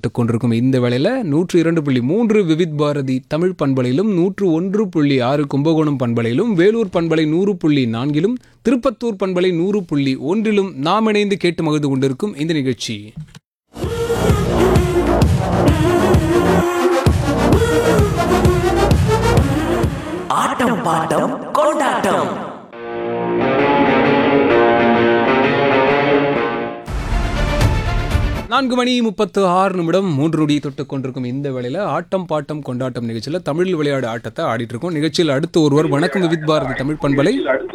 தொட்டு கொண்டிருக்கும் இந்த வேளையில் 102.3 விவித் பாரதி தமிழ் பண்பலையிலும் 101.6 கும்பகோணம் பண்பலையிலும் வேலூர் பண்பலை 100.4லும் திருப்பத்தூர் பண்பலை 100.1லும் நாம் இணைந்து கேட்டு மகிழ்ந்து கொண்டிருக்கும் இந்த நிகழ்ச்சி ஆட்டம் பாட்டம் கொண்டாட்டம். நான்கு மணி 36 3 நொடி தொட்டு கொண்டிருக்கும் இந்த வேளையில் ஆட்டம் பாட்டம் கொண்டாட்டம் நிகழ்ச்சியில் தமிழ் விளையாடு ஆட்டத்தை ஆடிட்டு இருக்கோம். நிகழ்ச்சியில் அடுத்த ஒருவர் வணக்கம் விவித் பாரதி தமிழ் பண்பலை.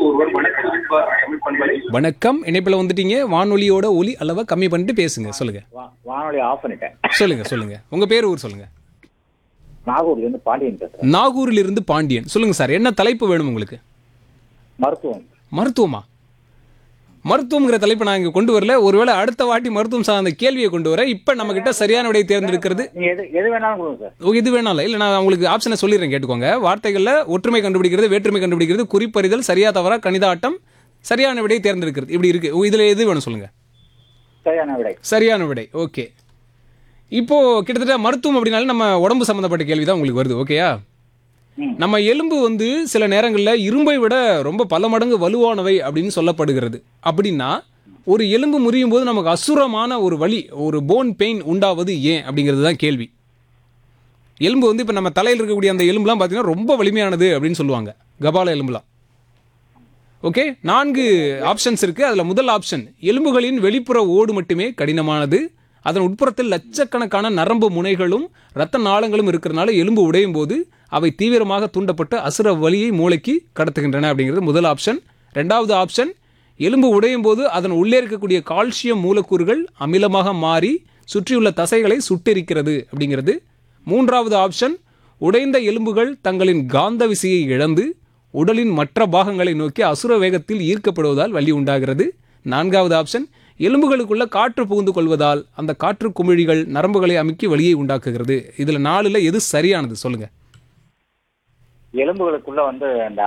வணக்கம், இணைப்பில் வந்துட்டீங்க. வானொலியோட ஒலி அளவை கம்மி பண்ணிட்டு பேசுங்க. சொல்லுங்க. வானொலி ஆஃப் பண்ணிட்டேன். சொல்லுங்க. உங்க பேர் ஊர் சொல்லுங்க. நாகூர்லேருந்து பாண்டியன் பேசுறேன். நாகூரிலிருந்து பாண்டியன். சொல்லுங்க சார், என்ன தலைப்பு வேணும் உங்களுக்கு? மருத்துவமா? மருத்துவங்கிற தலைப்பு நான் இங்கே கொண்டு வரல. ஒருவேளை அடுத்த வாட்டி மருத்துவம் சார்ந்த கேள்வியை கொண்டு வர. இப்போ நம்ம கிட்ட சரியான விடையை தேர்ந்தெடுக்கிறது எது வேணாலும் கொடுங்க சார். எது வேணாலும் இல்லை, நான் உங்களுக்கு ஆப்ஷனை சொல்லிடுறேன், கேட்டுக்கோங்க. வார்த்தைகளில் ஒற்றுமை கண்டுபிடிக்கிறது, வேற்றுமை கண்டுபிடிக்கிறது, குறிப்பறிதல், சரியா தவறா, கணித ஆட்டம், சரியான விடையை தேர்ந்தெடுக்கிறது, இப்படி இருக்கு. இதில் எது வேணும் சொல்லுங்க. சரியான விடை. ஓகே, இப்போ கிட்டத்தட்ட மருத்துவம் அப்படின்னாலே நம்ம உடம்பு சம்மந்தப்பட்ட கேள்வி தான் உங்களுக்கு வருது. ஓகேயா? நம்ம எலும்பு வந்து சில நேரங்களில் இரும்பை விட ரொம்ப பல மடங்கு வலுவானவை அப்படின்னு சொல்லப்படுகிறது. அப்படின்னா ஒரு எலும்பு முறியும் போது நமக்கு அசுரமான ஒரு வலி, ஒரு போன் பெயின் உண்டாவது ஏன் அப்படிங்கிறது தான் கேள்வி. எலும்பு வந்து இப்போ நம்ம தலையில் இருக்கக்கூடிய அந்த எலும்புலாம் பார்த்தீங்கன்னா ரொம்ப வலிமையானது அப்படின்னு சொல்லுவாங்க, கபால எலும்புலாம். ஓகே, 4 ஆப்ஷன்ஸ் இருக்குது. அதில் முதல் ஆப்ஷன், எலும்புகளின் வெளிப்புற ஓடு மட்டுமே கடினமானது. அதன் உட்புறத்தில் லட்சக்கணக்கான நரம்பு முனைகளும் இரத்த நாளங்களும் இருக்கிறதுனால எலும்பு உடையும் போது அவை தீவிரமாக தூண்டப்பட்டு அசுர வலியை மூளைக்கு கடத்துகின்றன அப்படிங்கிறது முதல் ஆப்ஷன். ரெண்டாவது ஆப்ஷன், எலும்பு உடையும் போது அதன் உள்ளே இருக்கக்கூடிய கால்சியம் மூலக்கூறுகள் அமிலமாக மாறி சுற்றியுள்ள தசைகளை சுட்டெரிக்கிறது அப்படிங்கிறது. மூன்றாவது ஆப்ஷன், உடைந்த எலும்புகள் தங்களின் காந்த விசையை இழந்து உடலின் மற்ற பாகங்களை நோக்கி அசுர வேகத்தில் ஈர்க்கப்படுவதால் வலி உண்டாகிறது. நான்காவது ஆப்ஷன், எலும்புகளுக்குள்ள காற்று புகுந்து கொள்வதால் அந்த காற்று குமிழிகள் நரம்புகளை அமுக்கி வலியை உண்டாக்குகிறது. இதுல 4ல் எது சரியானது சொல்லுங்க. எலும்புகளுக்குள்ள வந்து அந்த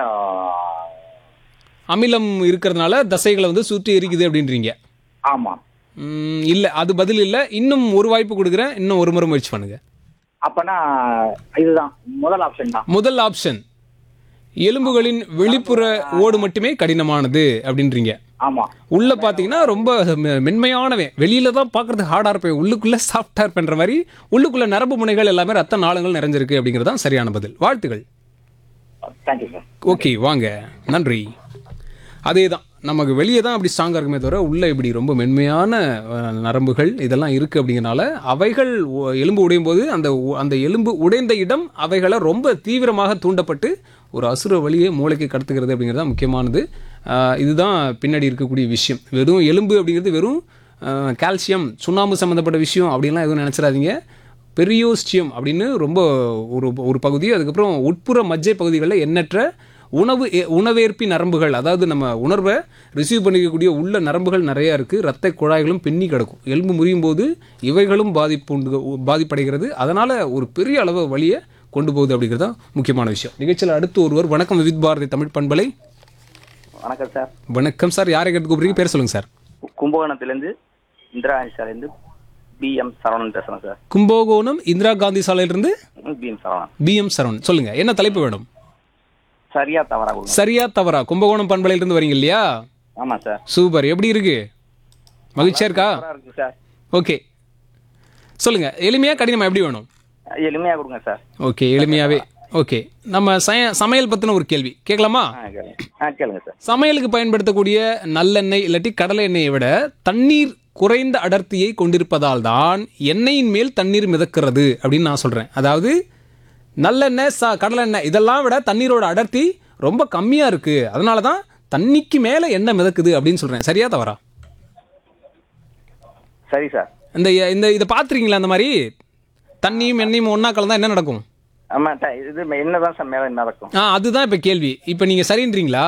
அமிலம் இருக்கிறதுனால தசைகளை வந்து சுற்றி எரிக்குது அப்படின்றீங்க. ஆமா. இல்ல, அது பதில் இல்ல. இன்னும் ஒரு வாய்ப்பு கொடுக்குறேன், இன்னும் ஒரு முறை முயற்சி பண்ணுங்க. அப்பனா இதுதான் முதல் ஆப்ஷன் தான். முதல் ஆப்ஷன், எலும்புகளின் வெளிப்புற ஓடு மட்டுமே கடினமானது அப்படின்றீங்க. ஆமா. உள்ள பாத்தீங்கன்னா ரொம்ப மென்மையானவே, வெளியில தான் பாக்குறது ஹார்டா இருப்பேன், உள்ளுக்குள்ள சாஃப்டா இருப்பேன்ற மாதிரி உள்ளுக்குள்ள நரம்பு முனைகள் எல்லாமே ரத்த நாளங்கள் நிறைஞ்சிருக்கு அப்படிங்கிறது தான் சரியான பதில். வாழ்த்துகள். Thank you sir. ஓகே, வாங்க, நன்றி. அதே தான், நமக்கு வெளியே தான் அப்படி ஸ்ட்ராங்காக இருக்குமே தவிர உள்ள இப்படி ரொம்ப மென்மையான நரம்புகள் இதெல்லாம் இருக்குது. அப்படிங்கிறனால அவைகள் எலும்பு உடையும் போது அந்த எலும்பு உடைந்த இடம் அவைகளை ரொம்ப தீவிரமாக தூண்டப்பட்டு ஒரு அசுர வலியை மூளைக்கு கடத்துகிறது அப்படிங்கிறது தான் முக்கியமானது. இதுதான் பின்னாடி இருக்கக்கூடிய விஷயம். வெறும் எலும்பு அப்படிங்கிறது வெறும் கால்சியம் சுண்ணாம்பு சம்மந்தப்பட்ட விஷயம் அப்படின்லாம் எதுவும் நினச்சிடாதீங்க. பெரியோஸ்டியம் அப்படின்னு ரொம்ப ஒரு பகுதி, அதுக்கப்புறம் உட்புற மஜ்ஜை பகுதிகளில் எண்ணற்ற உணவேற்பி நரம்புகள், அதாவது நம்ம உணர்வை ரிசீவ் பண்ணிக்கக்கூடிய உள்ள நரம்புகள் நிறையா இருக்குது. இரத்த குழாய்களும் பின்னி கிடக்கும். எலும்பு முறியும் போது இவைகளும் பாதிப்படைகிறது. அதனால் ஒரு பெரிய அளவு வலியை கொண்டு போகுது அப்படிங்கிறது தான் முக்கியமான விஷயம். நிகழ்ச்சியில் அடுத்து ஒருவர் வணக்கம் விவித் பாரதி தமிழ் பண்பலை. வணக்கம் சார். வணக்கம் சார், யாரை கேட்டு கூப்பிடுறீங்க? பேர் சொல்லுங்க சார். கும்பகோணத்திலேருந்து இந்திரா காந்தி சாலையிலேருந்து பிஎம் சரவணன் பேசுகிறேன் சார். கும்பகோணம் இந்திரா காந்தி சாலையிலிருந்து பிஎம் சரவணன். சொல்லுங்க, என்ன தலைப்பு வேணும்? சரியா தவறா? சரியா தவறா? கும்பகோணம் பண்பலையிலிருந்து வரீங்க இல்லையா? ஆமா சார். சூப்பர். எப்படி இருக்கு? மகிழ்ச்சியா இருக்கா? சார். ஓகே, சொல்லுங்க. எளிமையா கடினமா எப்படி வேணும்? எளிமையா கொடுங்க சார். ஓகே, எளிமையாவே. ஓகே, நம்ம சமையல் பத்தின ஒரு கேள்வி கேட்கலாமா? கேளுங்க சார். சமையலுக்கு பயன்படுத்தக்கூடிய நல்லெண்ணெய் இல்லாட்டி கடலை எண்ணெயை விட தண்ணீர் குறைந்த அடர்த்தியை கொண்டிருப்பதால் தான் எண்ணெயின் மேல் தண்ணீர் மிதக்கிறது அப்படின்னு நான் சொல்றேன். அதாவது நல்லெண்ணெய் கடலை எண்ணெய் இதெல்லாம் விட தண்ணீரோட அடர்த்தி ரொம்ப கம்மியா இருக்கு, அதனால தான் தண்ணிக்கு மேல எண்ணெய் மிதக்குது அப்படின்னு சொல்றேன். சரியா தவறா? சரி சார். இதை பார்த்துருக்கீங்களா? அந்த மாதிரி தண்ணியும் எண்ணெயும் ஒன்னா கலந்தா என்ன நடக்கும்? ஆமா, இது என்னதான் சார் மேல நடக்கும்? அதுதான் இப்ப கேள்வி. இப்ப நீங்க சரின்றீங்களா?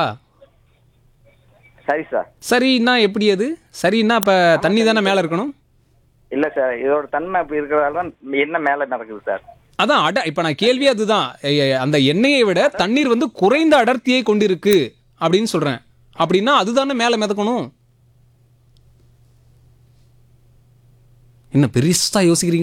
சரி சார். சரின்னா எப்படி? அது சரின்னா இப்ப தண்ணி தானே மேல இருக்கணும்? இல்ல சார், இதோட தன்மை அப்படி இருக்கிறதால தான் என்ன மேல நடக்குது சார். அதான் இப்ப நான் கேள்வி அதுதான். அந்த எண்ணெயை விட தண்ணீர் வந்து குறைந்த அடர்த்தியை கொண்டிருக்கு அப்படின்னு சொல்றேன். அப்படின்னா அதுதானே மேல மிதக்கணும். என்ன பெருசா யோசிக்கிறீங்க?